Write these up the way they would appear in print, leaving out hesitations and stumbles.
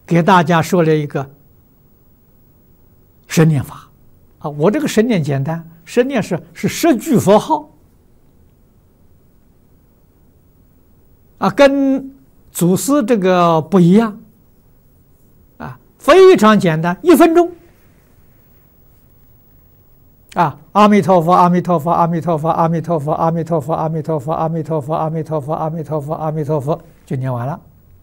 给大家说了一个神念法啊。我这个神念简单，神念是10句佛号啊，跟祖师这个不一样啊，非常简单，1分钟啊，阿弥陀佛，阿弥陀佛，阿弥陀佛，阿弥陀佛，阿弥陀佛，阿弥陀佛，阿弥陀佛，阿弥陀佛，阿弥陀佛，阿弥陀佛，就念完了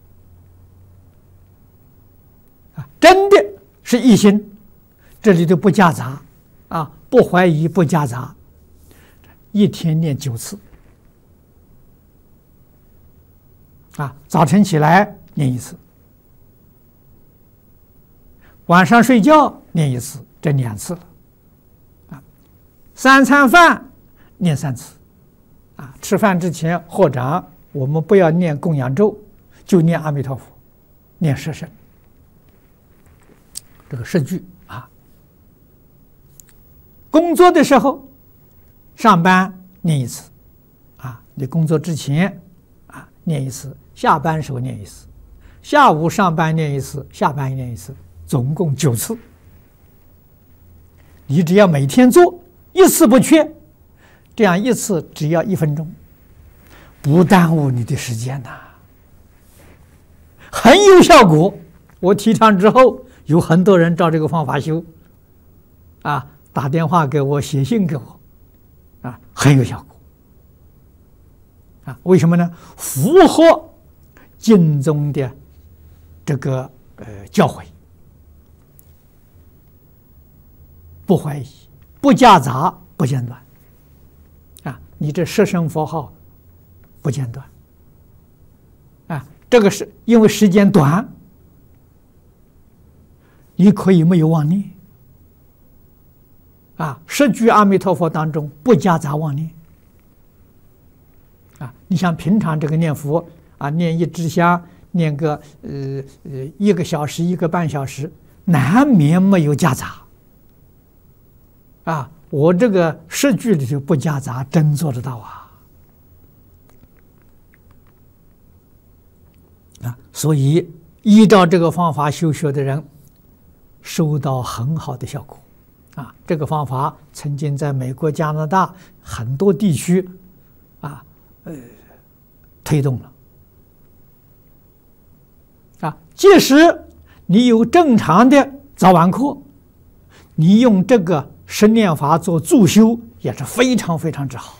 啊！真的是一心，这里头不夹杂啊，不怀疑，不夹杂，一天念9次啊，早晨起来念1次，晚上睡觉念1次，这2次了。3餐饭念3次，啊，吃饭之前合掌，我们不要念供养咒，就念阿弥陀佛，念10声，这个10句啊。工作的时候，上班念1次，啊，你工作之前啊念1次，下班时候念1次，下午上班念1次，下班念1次，总共9次。你只要每天做，1次不缺，这样1次只要1分钟，不耽误你的时间呐，很有效果。我提倡之后，有很多人照这个方法修，啊，打电话给我，写信给我，啊，很有效果，啊，为什么呢？符合经中的这个教诲，不怀疑，不夹杂，不间断，啊，你这10声佛号不间断，啊，这个是因为时间短，你可以没有妄念，啊，10句阿弥陀佛当中不夹杂妄念，啊，你像平常这个念佛啊，念1支香，念个1个小时、1个半小时，难免没有夹杂。啊，我这个10句里头不夹杂，真做得到啊！啊，所以依照这个方法修学的人，收到很好的效果。啊，这个方法曾经在美国、加拿大很多地区，啊，推动了。啊，即使你有正常的早晚课，你用这个10念法做助修也是非常非常之好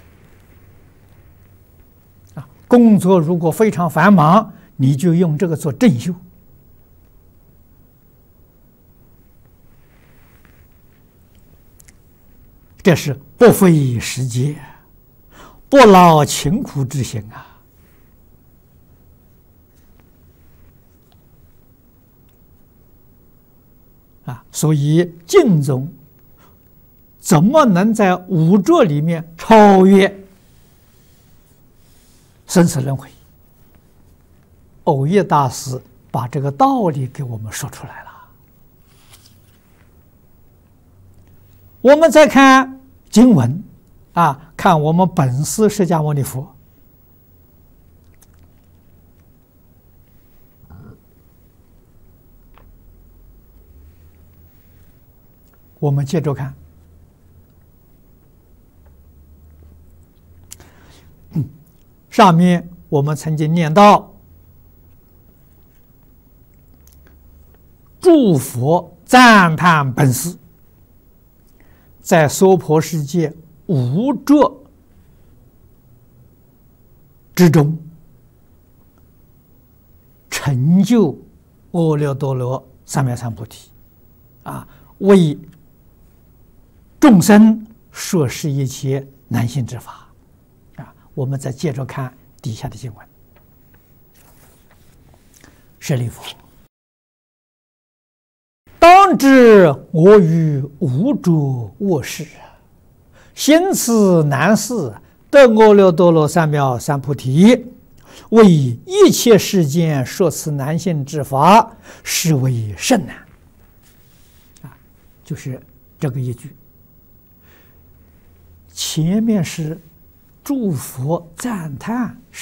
啊！工作如果非常繁忙，你就用这个做正修。这是不费时节，不劳勤苦之心啊！所以净宗怎么能在5浊里面超越生死轮回？藕益大师把这个道理给我们说出来了。我们再看经文啊，看我们本师释迦牟尼佛，我们接着看。上面我们曾经念到，诸佛赞叹本师在娑婆世界5浊之中成就阿耨多罗三藐三菩提，啊，为众生说是一切难信之法。我们再接着看底下的经文。舍利弗，当知我于无着卧室，行此难事，得阿耨多罗三藐三菩提，为一切世间说此难信之法，实为甚难。啊，就是这个一句。前面是诸佛赞叹